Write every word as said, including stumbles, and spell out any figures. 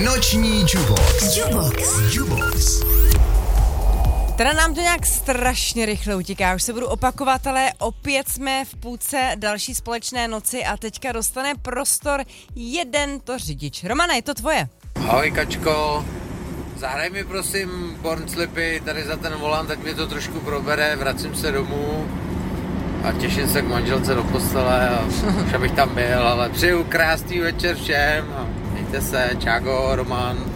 Noční Jubox. Jubox. Jubox. Teda nám to nějak strašně rychle utíká, už se budu opakovat, ale opět jsme v půlce další společné noci a teďka dostane prostor jeden to řidič. Romane, je to tvoje. Ahoj Kačko, zahraj mi prosím Born Slippy tady za ten volant, ať mi to trošku probere, vracím se domů a těším se k manželce do postele a už abych tam byl, ale přeju krásný večer všem a mějte se, čágo, Roman.